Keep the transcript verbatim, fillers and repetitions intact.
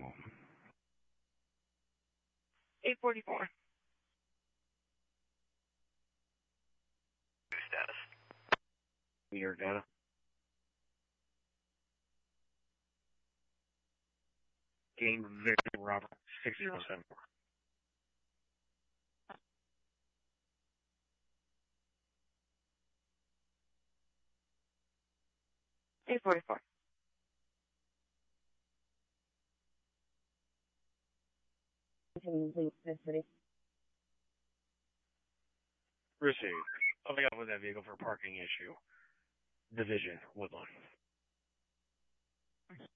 vehicle. eight forty-four. Status. Meter data. Game Victor Robert six zero seven four. eight forty-four. Received. Coming up with that vehicle for parking issue. Division, Woodlawn.